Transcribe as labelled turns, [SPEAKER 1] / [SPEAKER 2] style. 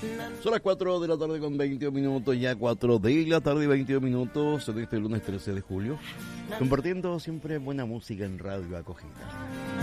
[SPEAKER 1] Son las 4 de la tarde con 22 minutos, ya 4 de la tarde y 22 minutos de este lunes 13 de julio, compartiendo siempre buena música en Radio Acogida.